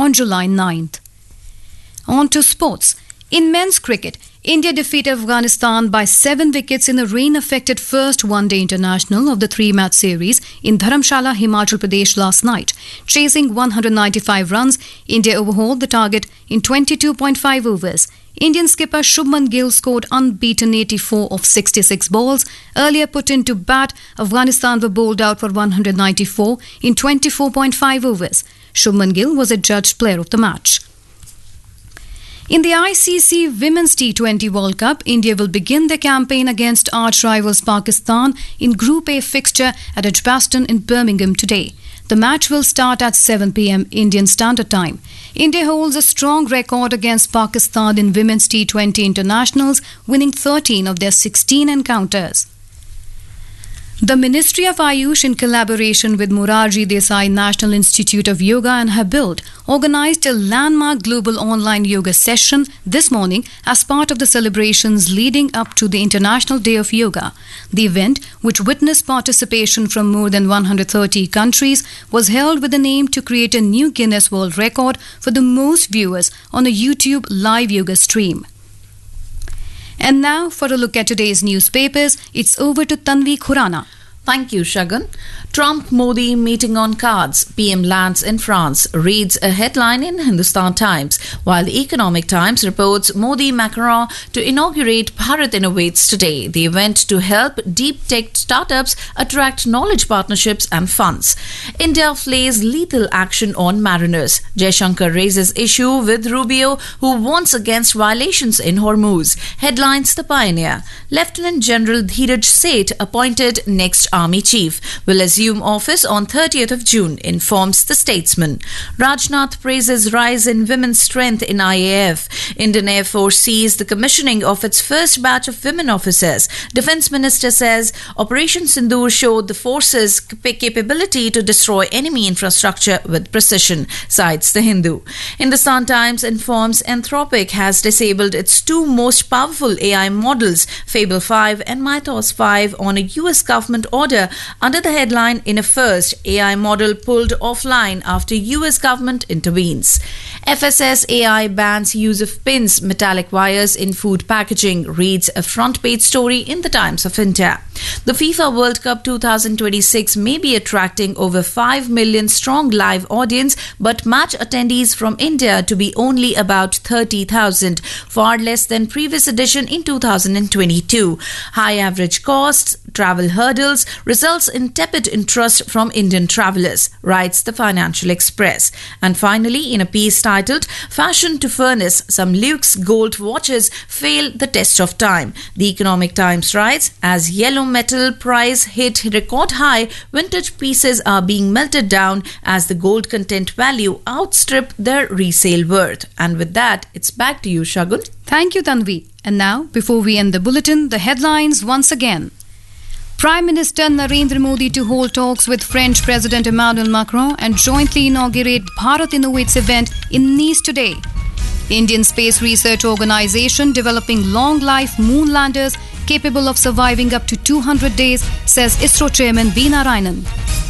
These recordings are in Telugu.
on July 9th. On to sports. In men's cricket, India defeated Afghanistan by 7 wickets in the rain-affected first one-day international of the 3-match series in Dharamshala, Himachal Pradesh last night. Chasing 195 runs, India overhauled the target in 22.5 overs. Indian skipper Shubman Gill scored unbeaten 84 of 66 balls. Earlier put into bat, Afghanistan were bowled out for 194 in 24.5 overs. Shubman Gill was adjudged player of the match. In the ICC Women's T20 World Cup, India will begin their campaign against arch-rivals Pakistan in Group A fixture at Edgbaston in Birmingham today. The match will start at 7 p.m. Indian Standard Time. India holds a strong record against Pakistan in Women's T20 internationals, winning 13 of their 16 encounters. The Ministry of Ayush, in collaboration with Morarji Desai National Institute of Yoga and Habild, organized a landmark global online yoga session this morning as part of the celebrations leading up to the International Day of Yoga. The event, which witnessed participation from more than 130 countries, was held with an aim to create a new Guinness World Record for the most viewers on a YouTube live yoga stream. And now, for a look at today's newspapers, it's over to Tanvi Khurana. Thank you, Shagun. Trump-Modi meeting on cards. PM lands in France, reads a headline in Hindustan Times, while the Economic Times reports Modi-Macron to inaugurate Bharat Innovates today, the event to help deep tech startups attract knowledge partnerships and funds. India flays lethal action on mariners. Jaishankar raises issue with Rubio, who warns against violations in Hormuz. Headlines The Pioneer. Lieutenant General Dheeraj Seth appointed next Army Chief, will assume office on 30th of June, informs The Statesman. Rajnath praises rise in women's strength in IAF. Indian Air Force sees the commissioning of its first batch of women officers. Defence Minister says Operation Sindoor showed the force's capability to destroy enemy infrastructure with precision, cites The Hindu. Hindustan Times informs Anthropic has disabled its 2 most powerful AI models, Fable 5 and Mythos 5, on a US government order under the headline In a First, AI model pulled offline after US government intervenes. FSS AI bans use of pins, metallic wires in food packaging, reads a front page story in the Times of India. The FIFA World Cup 2026 may be attracting over 5 million strong live audience, but match attendees from India to be only about 30,000, far less than previous edition in 2022. High average costs, travel hurdles results in tepid interest from Indian travellers, writes the Financial Express. And finally, in a piece titled Fashion to Furnace, some luxe gold watches fail the test of time. The Economic Times writes, as yellow metal price hit record high, vintage pieces are being melted down as the gold content value outstrip their resale worth. And with that, it's back to you, Shagun. Thank you, Tanvi. And now, before we end the bulletin, the headlines once again. Prime Minister Narendra Modi to hold talks with French President Emmanuel Macron and jointly inaugurate Bharat Innovates event in Nice today. Indian Space Research Organisation developing long-life moon landers capable of surviving up to 200 days, says ISRO Chairman V. Narayanan.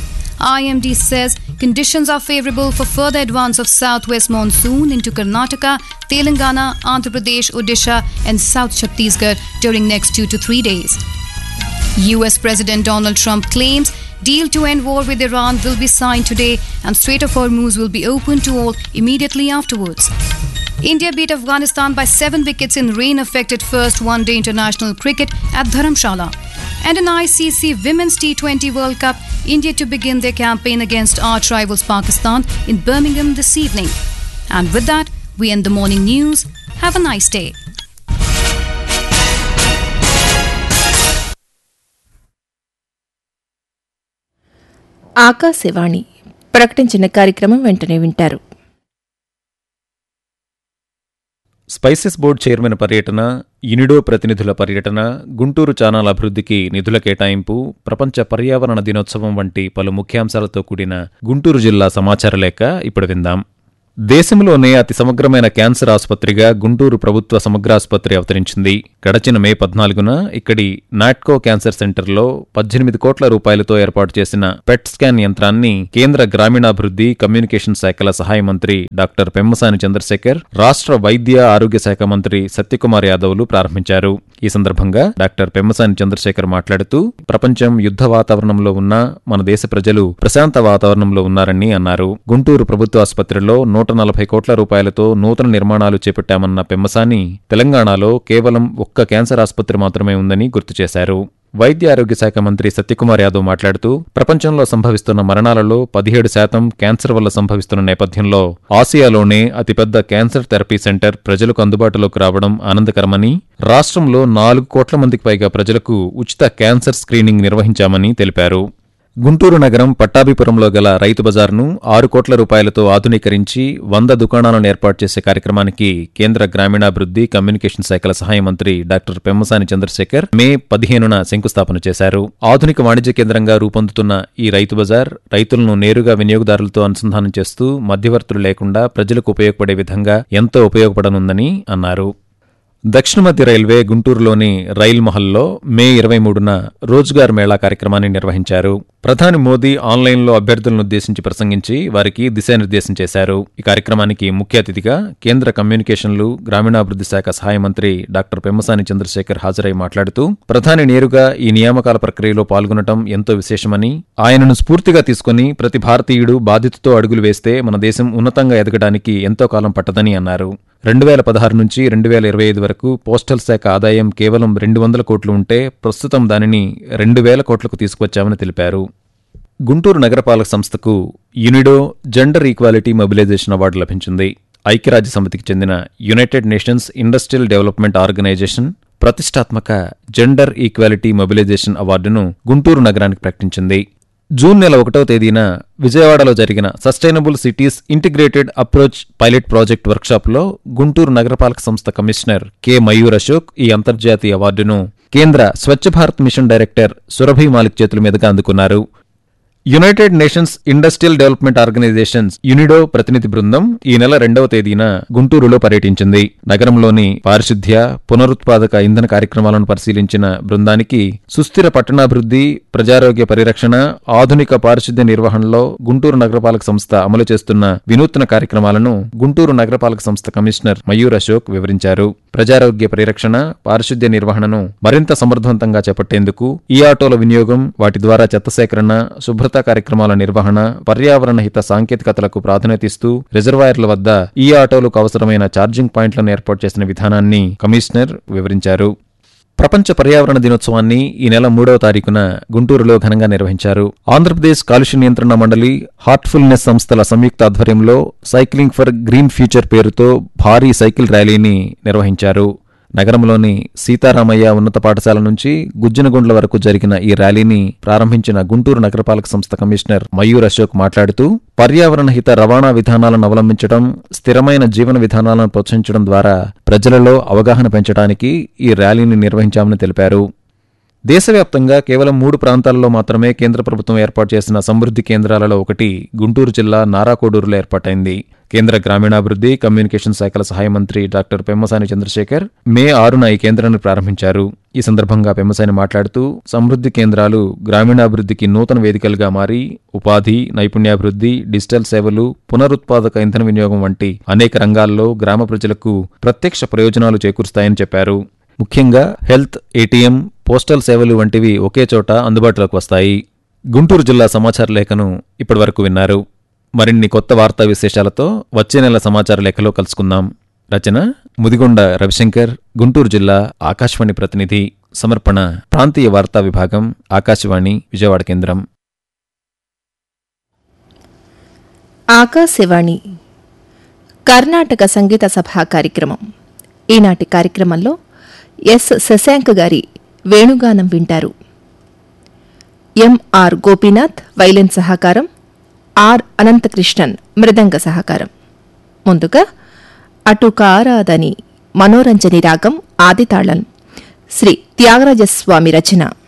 IMD says conditions are favourable for further advance of southwest monsoon into Karnataka, Telangana, Andhra Pradesh, Odisha and South Chhattisgarh during next 2 to 3 days. US President Donald Trump claims deal to end war with Iran will be signed today and Strait of Hormuz will be open to all immediately afterwards. India beat Afghanistan by 7 wickets in rain-affected first one-day international cricket at Dharamshala. And in ICC Women's T20 World Cup, India to begin their campaign against arch-rivals Pakistan in Birmingham this evening. And with that, we end the morning news. Have a nice day. Akashvani ప్రకటించిన కార్యక్రమం వెంటనే వింటారు. స్పైసెస్ బోర్డు చైర్మన్ పర్యటన, యునిడో ప్రతినిధుల పర్యటన, గుంటూరు ఛానల్ అభివృద్ధికి నిధుల కేటాయింపు, ప్రపంచ పర్యావరణ దినోత్సవం వంటి పలు ముఖ్యాంశాలతో కూడిన గుంటూరు జిల్లా సమాచార లేఖ ఇప్పుడు విందాం. దేశంలోనే అతి సమగ్రమైన క్యాన్సర్ ఆసుపత్రిగా గుంటూరు ప్రభుత్వ సమగ్రాసుపత్రి అవతరించింది. గడచిన మే 14న ఇక్కడి నాట్కో క్యాన్సర్ సెంటర్లో 18 కోట్ల రూపాయలతో ఏర్పాటు చేసిన పెట్ స్కాన్ యంత్రాన్ని కేంద్ర గ్రామీణాభివృద్ధి కమ్యూనికేషన్ శాఖల సహాయ మంత్రి డాక్టర్ పెమ్మసాని చంద్రశేఖర్, రాష్ట్ర వైద్య ఆరోగ్య శాఖ మంత్రి సత్యకుమార్ యాదవ్లు ప్రారంభించారు. ఈ సందర్భంగా డాక్టర్ పెమ్మసాని చంద్రశేఖర్ మాట్లాడుతూ, ప్రపంచం యుద్ధ వాతావరణంలో ఉన్నా మన దేశ ప్రజలు ప్రశాంత వాతావరణంలో ఉన్నారని అన్నారు. గుంటూరు ప్రభుత్వ ఆసుపత్రిలో 140 కోట్ల రూపాయలతో నూతన నిర్మాణాలు చేపట్టామన్న పెమ్మసాని, తెలంగాణలో కేవలం ఒక్క క్యాన్సర్ ఆసుపత్రి మాత్రమే ఉందని గుర్తు చేశారు. వైద్య ఆరోగ్య శాఖ మంత్రి సత్యకుమార్ యాదవ్ మాట్లాడుతూ, ప్రపంచంలో సంభవిస్తున్న మరణాలలో 17% క్యాన్సర్ వల్ల సంభవిస్తున్న నేపథ్యంలో ఆసియాలోనే అతిపెద్ద క్యాన్సర్ థెరపీ సెంటర్ ప్రజలకు అందుబాటులోకి రావడం ఆనందకరమని, రాష్ట్రంలో 4 కోట్ల మందికి పైగా ప్రజలకు ఉచిత క్యాన్సర్ స్క్రీనింగ్ నిర్వహించామని తెలిపారు. గుంటూరు నగరం పట్టాభిపురంలో గల రైతు బజార్ను 6 కోట్ల రూపాయలతో ఆధునీకరించి 100 దుకాణాలను ఏర్పాటు చేసే కార్యక్రమానికి కేంద్ర గ్రామీణాభివృద్ధి కమ్యూనికేషన్ శాఖల సహాయ మంత్రి డాక్టర్ పెమ్మసాని చంద్రశేఖర్ మే 15న శంకుస్థాపన చేశారు. ఆధునిక వాణిజ్య కేంద్రంగా రూపొందుతున్న ఈ రైతు బజార్ రైతులను నేరుగా వినియోగదారులతో అనుసంధానం చేస్తూ మధ్యవర్తులు లేకుండా ప్రజలకు ఉపయోగపడే విధంగా ఎంతో ఉపయోగపడనుందని అన్నారు. దక్షిణ మధ్య రైల్వే గుంటూరులోని రైల్ మహల్లో మే 23న రోజ్గార్ మేళా కార్యక్రమాన్ని నిర్వహించారు. ప్రధాని మోదీ ఆన్లైన్లో అభ్యర్థులను ఉద్దేశించి ప్రసంగించి వారికి దిశానిర్దేశం చేశారు. ఈ కార్యక్రమానికి ముఖ్య అతిథిగా కేంద్ర కమ్యూనికేషన్లు గ్రామీణాభివృద్ధి శాఖ సహాయ మంత్రి డాక్టర్ పెమ్మసాని చంద్రశేఖర్ హాజరై మాట్లాడుతూ, ప్రధాని నేరుగా ఈ నియామకాల ప్రక్రియలో పాల్గొనడం ఎంతో విశేషమని, ఆయనను స్ఫూర్తిగా తీసుకుని ప్రతి భారతీయుడు బాధ్యతతో అడుగులు వేస్తే మన దేశం ఉన్నతంగా ఎదగడానికి ఎంతో కాలం పట్టదని అన్నారు. 2016 నుంచి 2025 వరకు పోస్టల్ శాఖ ఆదాయం కేవలం 200 కోట్లు ఉంటే ప్రస్తుతం దానిని 2000 కోట్లకు తీసుకువచ్చామని తెలిపారు. గుంటూరు నగరపాలక సంస్థకు UNIDO gender equality mobilisation award లభించింది. ఐక్యరాజ్య సమితికి చెందిన United nations industrial development organisation ప్రతిష్టాత్మక జెండర్ ఈక్వాలిటీ మొబిలైజేషన్ అవార్డును గుంటూరు నగరానికి ప్రకటించింది. జూన్ నెల 1వ తేదీన విజయవాడలో జరిగిన sustainable cities integrated approach pilot project వర్క్షాప్లో Guntur నగరపాలక సంస్థ కమిషనర్ కె మయూర్ అశోక్ ఈ అంతర్జాతీయ అవార్డును కేంద్ర స్వచ్ఛ భారత్ మిషన్ డైరెక్టర్ సురభి మాలిక్ చేతుల మీదుగా అందుకున్నారు. United nations industrial development organisations UNIDO ప్రతినిధి బృందం ఈ నెల 2వ తేదీన గుంటూరులో పర్యటించింది. నగరంలోని పారిశుద్ధ్య, పునరుత్పాదక ఇంధన కార్యక్రమాలను పరిశీలించిన బృందానికి సుస్థిర పట్టణాభివృద్ధి, ప్రజారోగ్య పరిరక్షణ, ఆధునిక పారిశుద్ధ్య నిర్వహణలో గుంటూరు నగరపాలక సంస్థ అమలు చేస్తున్న వినూత్న కార్యక్రమాలను గుంటూరు నగరపాలక సంస్థ కమిషనర్ మయూర్ అశోక్ వివరించారు. ప్రజారోగ్య పరిరక్షణ, పారిశుద్ధ్య నిర్వహణను మరింత సమర్థవంతంగా చేపట్టేందుకు ఈ ఆటోల వినియోగం, వాటి ద్వారా చెత్త సేకరణ, శుభ్రతా కార్యక్రమాల నిర్వహణ, పర్యావరణ హిత సాంకేతికతలకు ప్రాధాన్యతిస్తూ రిజర్వాయర్ల వద్ద ఈ ఆటోలకు అవసరమైన ఛార్జింగ్ పాయింట్లను ఏర్పాటు చేసిన విధానాన్ని కమిషనర్ వివరించారు. ప్రపంచ పర్యావరణ దినోత్సవాన్ని ఈ నెల 3వ తారీఖున గుంటూరులో ఘనంగా నిర్వహించారు. ఆంధ్రప్రదేశ్ కాలుష్య నియంత్రణ మండలి, హార్ట్ఫుల్నెస్ సంస్థల సంయుక్త ఆధ్వర్యంలో సైక్లింగ్ ఫర్ గ్రీన్ ఫ్యూచర్ పేరుతో భారీ సైకిల్ ర్యాలీని నిర్వహించారు. నగరంలోని సీతారామయ్య ఉన్నత పాఠశాల నుంచి గుజ్జనగుండ్ల వరకు జరిగిన ఈ ర్యాలీని ప్రారంభించిన గుంటూరు నగరపాలక సంస్థ కమిషనర్ మయూర్ అశోక్ మాట్లాడుతూ, పర్యావరణ హిత రవాణా విధానాలను అవలంబించడం, స్థిరమైన జీవన విధానాలను ప్రోత్సహించడం ద్వారా ప్రజలలో అవగాహన పెంచడానికి ఈ ర్యాలీని నిర్వహించామని తెలిపారు. దేశవ్యాప్తంగా కేవలం 3 ప్రాంతాలలో మాత్రమే కేంద్ర ప్రభుత్వం ఏర్పాటు చేసిన సమృద్ధి కేంద్రాలలో ఒకటి గుంటూరు జిల్లా నారాకోడూరులో ఏర్పాటైంది. కేంద్ర గ్రామీణాభివృద్ధి కమ్యూనికేషన్ శాఖల సహాయ మంత్రి డాక్టర్ పెమ్మసాని చంద్రశేఖర్ మే 6న ఈ కేంద్రాన్ని ప్రారంభించారు. ఈ సందర్భంగా పెమ్మసాని మాట్లాడుతూ, సమృద్ధి కేంద్రాలు గ్రామీణాభివృద్ధికి నూతన వేదికలుగా మారి ఉపాధి, నైపుణ్యాభివృద్ధి, డిజిటల్ సేవలు, పునరుత్పాదక ఇంధన వినియోగం వంటి అనేక రంగాల్లో గ్రామ ప్రజలకు ప్రత్యక్ష ప్రయోజనాలు చేకూరుస్తాయని చెప్పారు. ముఖ్యంగా హెల్త్, ఏటీఎం, పోస్టల్ సేవలు వంటివి ఒకే చోట అందుబాటులోకి వస్తాయి. గుంటూరు జిల్లా సమాచార లేఖను ఇప్పటివరకు విన్నారు. మరిన్ని కొత్త వార్తా విశేషాలతో వచ్చే నెల సమాచార లేఖలో కలుసుకుందాం. రచన ముదిగొండ రవిశంకర్, గుంటూరు జిల్లా ఆకాశవాణి ప్రతినిధి. సమర్పణ ప్రాంతీయ వార్తా విభాగం, ఆకాశవాణి విజయవాడ కేంద్రం. ఆకాశవాణి కర్ణాటక సంగీత సభా కార్యక్రమం. ఈనాటి కార్యక్రమంలో ఎస్ శశాంక్ గారి వేణుగానం వింటారు. ఎంఆర్ గోపీనాథ్ వైలిన్ సహకారం, ఆర్ అనంతకృష్ణన్ మృదంగ సహకారం. ముందుగా అటుకారాదని మనోరంజని రాగం ఆదితాళం, శ్రీ త్యాగరాజస్వామి రచన.